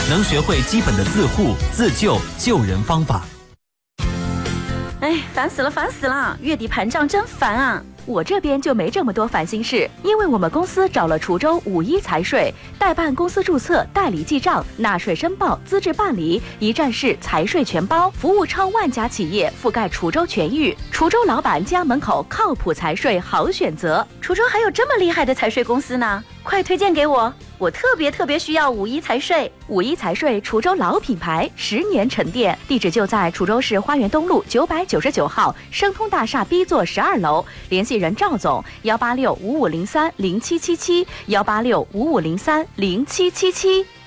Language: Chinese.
能学会基本的自护、自救、救人方法。 哎，烦死了！月底盘账真烦啊！我这边就没这么多烦心事，因为我们公司找了滁州51财税，代办公司注册、代理记账、纳税申报、资质办理，一站式财税全包，服务超万家企业，覆盖滁州全域。滁州老板家门口靠谱财税好选择。滁州还有这么厉害的财税公司呢，快推荐给我！我特别需要51财税。51财税滁州老品牌，10年沉淀，地址就在滁州市花园东路999号生通大厦 B 座12楼，联系人赵总18655030777，18655030777。